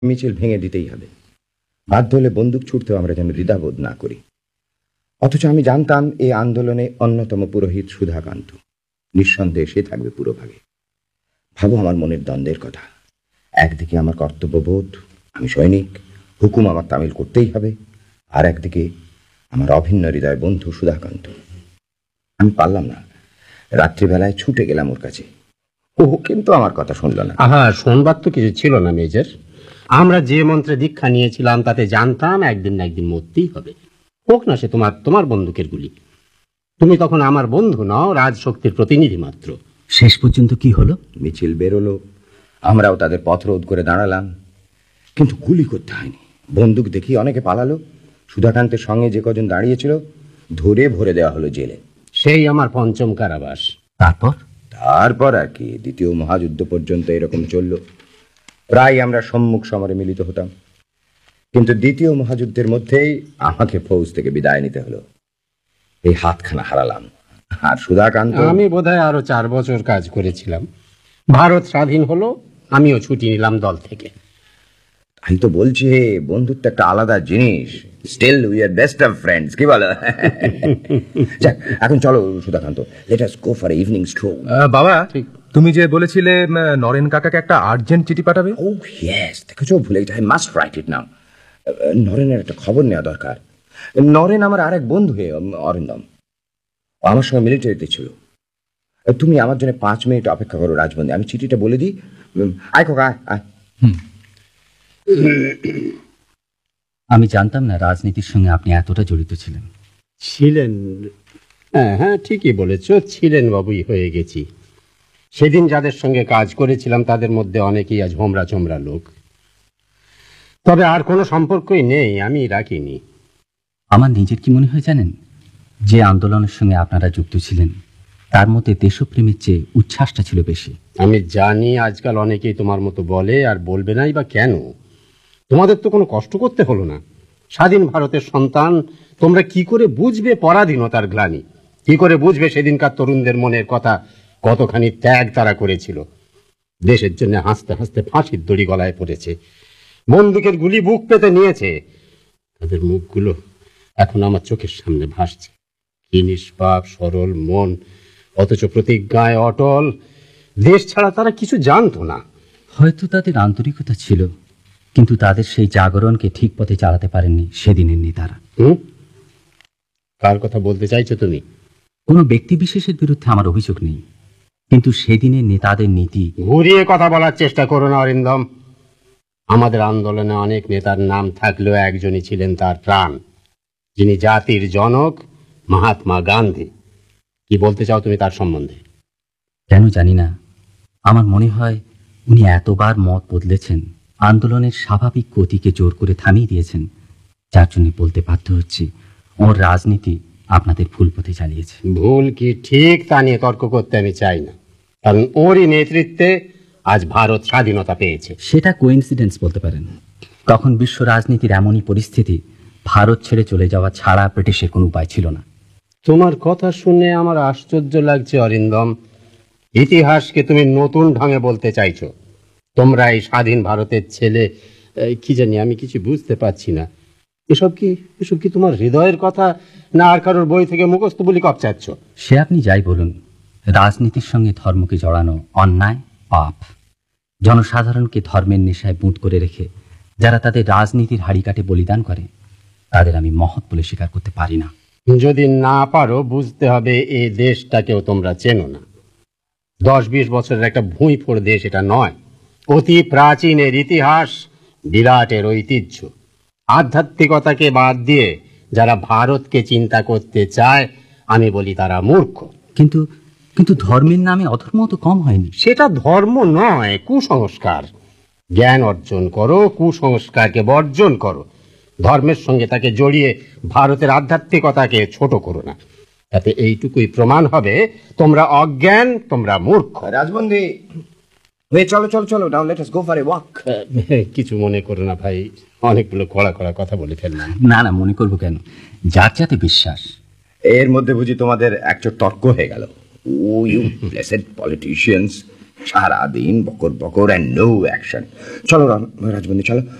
মিছিল ভেঙে দিতেই হবে। বাধ্য হলে বন্দুক ছুটতেও আমরা যেন দ্বিধাবোধ না করি। অথচ আমি জানতাম এই আন্দোলনে অন্যতম পুরোহিত সুধাকান্ত। নিঃসন্দেহে সে থাকবে পুরোভাগে। ভাবো আমার মনের দ্বন্দ্বের কথা। একদিকে আমার কর্তব্যবোধ, আমি সৈনিক, হুকুম আমার তামিল করতেই হবে, আর একদিকে আমার অভিন্ন হৃদয় বন্ধু সুধাকান্ত। আমি পারলাম না। রাত্রিবেলায় ছুটে গেলাম ওর কাছে। ও কিন্তু আমার কথা শুনল না। শোনবার তো কিছু ছিল না মেজর। আমরা যে মন্ত্রে দীক্ষা নিয়েছিলাম তাতে জানতাম একদিন না একদিন মরতেই হবে, হোক না সে তোমার বন্দুকের গুলি। তুমি তখন আমার বন্ধু নও, রাজশক্তির প্রতিনিধি মাত্র। শেষ পর্যন্ত কি হলো? মিছিল বেরোলো, আমরাও তাদের পথ রোধ করে দাঁড়ালাম, কিন্তু গুলি করতে হয়নি। বন্দুক দেখি অনেকে পালালো। সুধাকান্তের সঙ্গে যে কজন দাঁড়িয়েছিল ধরে ভরে দেওয়া হলো জেলে। সেই আমার পঞ্চম কারাবাস। তারপর আর কি, দ্বিতীয় মহাযুদ্ধ পর্যন্ত এরকম চলল। প্রায় আমরা সম্মুখ সমরে মিলিত হতাম, কিন্তু দ্বিতীয় মহাযুদ্ধের মধ্যেই আমাকে ফৌজ থেকে বিদায় নিতে হলো। এই হাতখানা হারালাম। আর সুধাকান্ত, আমি বোধহয় আরো 4 বছর কাজ করেছিলাম। ভারত স্বাধীন হলো, আমিও ছুটি নিলাম দল থেকে। আমি তো বলছি বন্ধুত্ব একটা আলাদা জিনিস। Still we are best of friends, কি বলো? যাক, এখন চলো Sudhakanta, let us go for evening stroll. বাবা, তুমি যে বলেছিলে নরেন কাকাকে একটা আর্জেন্ট চিঠি পাঠাবে। ও ইয়েস, দেখেছো ভুলে গেছি। আই মাস্ট রাইট ইট নাও। নরেনের একটা খবর নেওয়া দরকার। নরেন আমার আরেক বন্ধু অরিন্দম, আমার সঙ্গে মিলিটারিতে ছিল। তুমি আমার জন্য 5 মিনিট অপেক্ষা করো রাজবন্দী, আমি চিঠিটা বলে দিই। আয় খোকা, আয়। আমি জানতাম না রাজনীতির সঙ্গে আপনি এতটা জড়িত ছিলেন। ছিলেন? হ্যাঁ, ঠিকই বলেছ, ছিলেন বাবুই হয়ে গেছি। সেদিন যাদের সঙ্গে কাজ করেছিলাম তাদের মধ্যে অনেকেই আজ হোমরা চোমরা লোক। তবে আর কোনো সম্পর্কই নেই, আমি রাখিনি। আমার নিজের কি মনে হয় জানেন, যে আন্দোলনের সঙ্গে আপনারা যুক্ত ছিলেন তার মধ্যে দেশপ্রেমের চেয়ে উচ্ছ্বাসটা ছিল বেশি। আমি জানি আজকাল অনেকেই তোমার মতো বলে, আর বলবে নাই বা কেন? তোমাদের তো কোনো কষ্ট করতে হলো না। স্বাধীন ভারতের সন্তান তোমরা কি করে বুঝবে পরাধীনতার গ্লানি? কি করে বুঝবে সেদিনকার তরুণদের মনের কথা, কতখানি ত্যাগ তারা করেছিল? দেশের জন্য হাসতে হাসতে ফাঁসির দড়ি গলায় পড়েছে, বন্দুকের গুলি বুক পেতে নিয়েছে। তাদের মুখগুলো এখন আমার চোখের সামনে ভাসছে। কি নিষ্পাপ সরল মন, অথচ প্রতিজ্ঞায় অটল। দেশ ছাড়া তারা কিছু জানতো না। হয়তো তাদের আন্তরিকতা ছিল, কিন্তু তাদের সেই জাগরণকে ঠিক পথে চালাতে পারেননি সেদিনের নেতারা। কার কথা বলতে চাইছো তুমি? কোনো ব্যক্তি বিশেষের বিরুদ্ধে আমার অভিযোগ নেই, কিন্তু সেদিনের নেতাদের নীতি। ঘুরিয়ে কথা বলার চেষ্টা করো না অরিন্দম। আমাদের আন্দোলনে অনেক নেতার নাম থাকলেও একজনই ছিলেন তার প্রাণ, যিনি জাতির জনক, মহাত্মা গান্ধী। কি বলতে চাও তুমি তার সম্বন্ধে? কেন জানি না, আমার মনে হয় উনি এতবার মত বদলেছেন, আন্দোলনের স্বাভাবিক গতিকে জোর করে থামিয়ে দিয়েছেন, যার জন্য বলতে বাধ্য হচ্ছি ওর রাজনীতি আপনাদের ভুল পথে চালিয়েছে। ভুল কি ঠিক তা নিয়ে তর্ক করতে আমি চাই না, কারণ ওরই নেতৃত্বে আজ ভারত স্বাধীনতা পেয়েছে। সেটা কোইন্সিডেন্স বলতে পারেন। তখন বিশ্ব রাজনীতির এমনই পরিস্থিতি, ভারত ছেড়ে চলে যাওয়া ছাড়া ব্রিটিশের কোনো উপায় ছিল না। তোমার কথা শুনে আমার আশ্চর্য লাগছে অরিন্দম। ইতিহাসকে তুমি নতুন ঢঙে বলতে চাইছো। তোমরা এই স্বাধীন ভারতের ছেলে, কি জানি আমি কিছু বুঝতে পারছি না। এসব কি তোমার হৃদয়ের কথা, না আর কারোর বই থেকে মুখস্থ বলি কপচাচ্ছ? সে আপনি যাই বলুন, রাজনীতির সঙ্গে ধর্মকে জড়ানো অন্যায়, পাপ। জনসাধারণকে ধর্মের নেশায় বুঁদ করে রেখে যারা তাদের রাজনীতির হাড়িকাঠে বলিদান করে, তাদের আমি মহৎ বলে স্বীকার করতে পারি না। যদি না পারো বুঝতে হবে এই দেশটাকেও তোমরা চেনো না। 10-20 বছরের একটা ভুঁইফোড় দেশ এটা নয়। অতি প্রাচীনের ইতিহাস, বিরাটের ঐতিহ্য। আধ্যাত্মিকতাকে বাদ দিয়ে যারা ভারতকে চিন্তা করতে চায়, আমি বলি তারা মূর্খ। কিন্তু ধর্মের নামে অধর্ম তো কম হয়নি। সেটা ধর্ম নয়, কুসংস্কার। জ্ঞান অর্জন করো, কুসংস্কারকে বর্জন করো। ধর্মের সঙ্গে তাকে জড়িয়ে ভারতের আধ্যাত্মিকতাকে ছোট করো না। তাতে এইটুকুই প্রমাণ হবে তোমরা অজ্ঞান, তোমরা মূর্খ। রাজবন্দী, চলো চলো চলো, নাও let us go for a walk. কিছু মনে করো না ভাই, অনেকগুলো কড়া কড়া কথা বলে ফেললাম। না না, মনে করবো কেন, যার যাতে বিশ্বাস। এর মধ্যে বুঝি তোমাদের একচোট তর্ক হয়ে গেল? ও ইউ ব্লেসেড পলিটিশিয়ানস, সারাদিন Bakr Bakr and no action. চলো রাজবন্ধু, চলো।